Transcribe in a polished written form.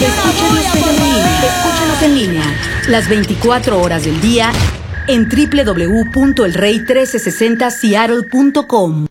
Escúchanos en línea las 24 horas del día en www.elrey1360seattle.com.